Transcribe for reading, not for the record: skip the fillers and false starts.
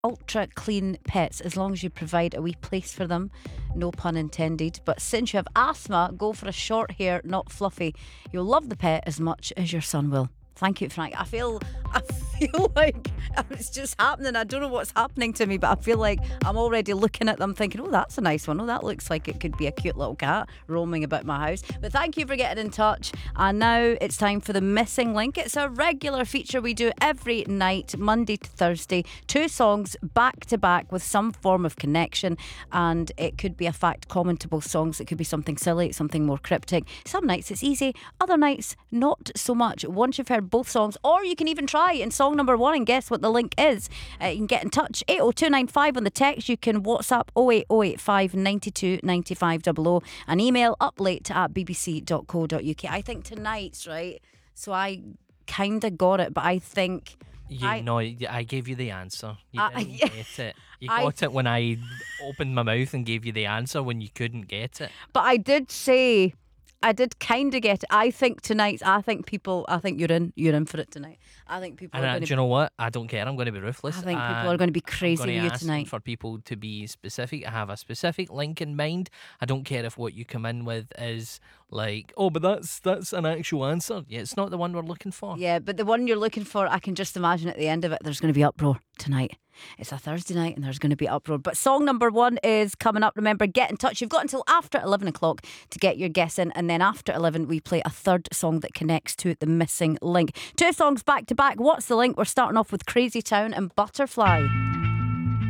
ultra clean pets as long as you provide a wee place for them. No pun intended. But since you have asthma, go for a short hair, not fluffy. You'll love the pet as much as your son will. Thank you, Frank. I feel like it's just happening. I don't know what's happening to me, but I feel like I'm already looking at them thinking, oh, that's a nice one. Oh, that looks like it could be a cute little cat roaming about my house. But thank you for getting in touch. And now it's time for the missing link. It's a regular feature we do every night, Monday to Thursday. 2 songs back to back with some form of connection. And it could be a fact commentable songs. It could be something silly, something more cryptic. Some nights it's easy, other nights not so much. Once you've heard both songs, or you can even try in song number 1 and guess what the link is. You can get in touch 80295 on the text. You can WhatsApp 08085 92 95 00 and email uplate@bbc.co.uk. I think tonight's right, so I kind of got it, but I think I gave you the answer. You didn't get it. You got it when I opened my mouth and gave you the answer when you couldn't get it. But I did kind of get it. I think you're in for it tonight. I think people are going to. Do you know what? I don't care. I'm going to be ruthless. I think people are going to be crazy with you tonight. For people to be specific, I have a specific link in mind. I don't care if what you come in with is like, oh, but that's an actual answer. Yeah, it's not the one we're looking for. Yeah, but the one you're looking for, I can just imagine at the end of it, there's going to be uproar tonight. It's a Thursday night and there's going to be uproar. But song number 1 is coming up. Remember, get in touch. You've got until after 11 o'clock to get your guess in. And then after 11, we play a third song that connects to the missing link. 2 songs back to back. What's the link? We're starting off with Crazy Town and Butterfly.